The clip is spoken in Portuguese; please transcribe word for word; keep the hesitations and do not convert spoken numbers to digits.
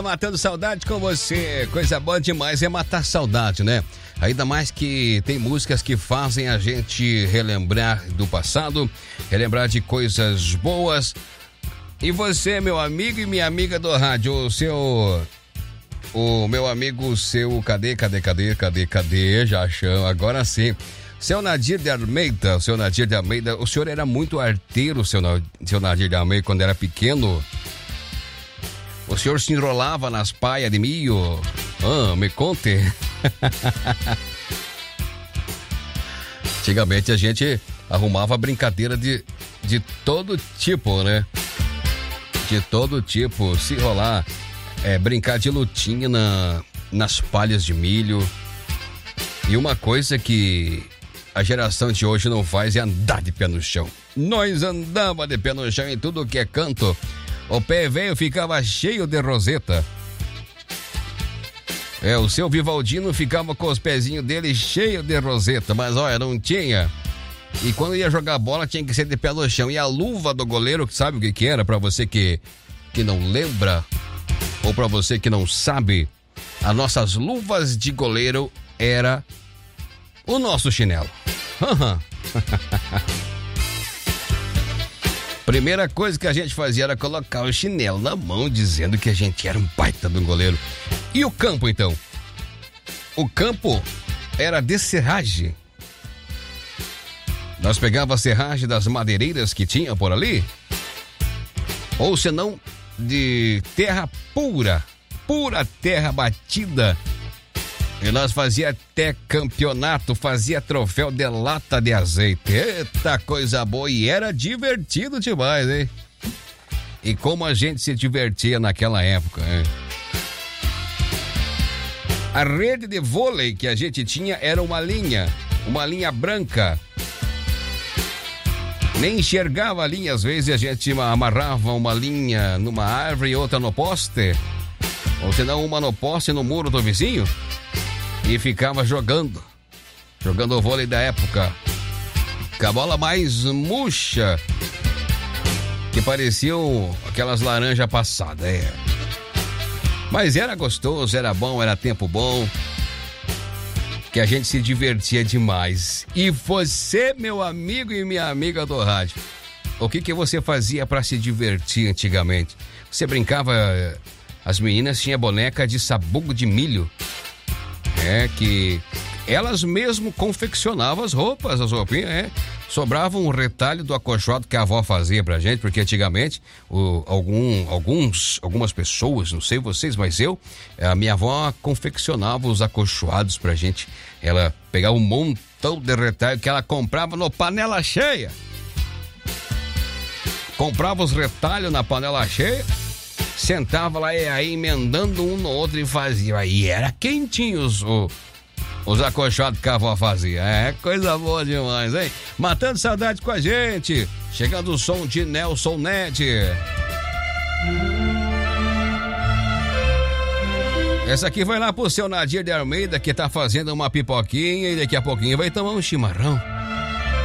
Matando saudade com você, coisa boa demais é matar saudade, né? Ainda mais que tem músicas que fazem a gente relembrar do passado, relembrar de coisas boas. E você, meu amigo e minha amiga do rádio, o seu... O meu amigo, seu... Cadê, cadê, cadê, cadê, cadê? Já chama, agora sim. Seu Nadir de Almeida, o seu Nadir de Almeida, o senhor era muito arteiro, seu, seu Nadir de Almeida, quando era pequeno. O senhor se enrolava nas paias de milho? Ah, me conte. Antigamente a gente arrumava brincadeira de, de todo tipo, né? De todo tipo. Se rolar, é, brincar de lutinha na, nas palhas de milho. E uma coisa que a geração de hoje não faz é andar de pé no chão. Nós andava de pé no chão em tudo que é canto. O pé velho ficava cheio de roseta. É, o seu Vivaldino ficava com os pezinhos dele cheios de roseta, mas olha, não tinha. E quando ia jogar bola tinha que ser de pé no chão. E a luva do goleiro, sabe o que que era? Pra você que, que não lembra, ou pra você que não sabe, as nossas luvas de goleiro era o nosso chinelo. Primeira coisa que a gente fazia era colocar o chinelo na mão, dizendo que a gente era um baita do goleiro. E o campo, então? O campo era de serragem. Nós pegava a serragem das madeireiras que tinha por ali, ou senão de terra pura, pura terra batida. E nós fazia até campeonato, fazia troféu de lata de azeite. Eita, coisa boa, e era divertido demais, hein? E como a gente se divertia naquela época, hein? A rede de vôlei que a gente tinha era uma linha, uma linha branca. Nem enxergava a linha, às vezes a gente amarrava uma linha numa árvore e outra no poste. Ou senão uma no poste no muro do vizinho. E ficava jogando, jogando o vôlei da época. Com a bola mais murcha, que pareciam aquelas laranjas passadas, é. Mas era gostoso, era bom, era tempo bom, que a gente se divertia demais. E você, meu amigo e minha amiga do rádio, o que que você fazia para se divertir antigamente? Você brincava, as meninas tinham boneca de sabugo de milho. É que elas mesmo confeccionavam as roupas, as roupinhas, é. Sobrava um retalho do acolchoado que a avó fazia pra gente, porque antigamente o, algum, alguns, algumas pessoas, não sei vocês, mas eu, a minha avó confeccionava os acolchoados pra gente. Ela pegava um montão de retalho que ela comprava no panela cheia. Comprava os retalhos na panela cheia, sentava lá e aí emendando um no outro e fazia. Aí era quentinho os, os, os acolchoados que a avó fazia. É coisa boa demais, hein? Matando saudade com a gente. Chegando o som de Nelson Ned. Essa aqui vai lá pro seu Nadir de Almeida, que tá fazendo uma pipoquinha e daqui a pouquinho vai tomar um chimarrão.